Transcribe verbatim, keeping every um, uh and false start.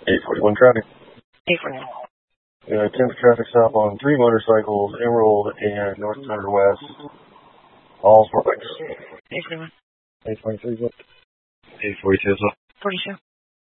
eight forty-one traffic. eight forty-one. Uh, attempt traffic stop on three motorcycles, Emerald and North Thunder West. All four bikes. eight forty-one. eight twenty-three is up. eight forty-two is up. forty-two.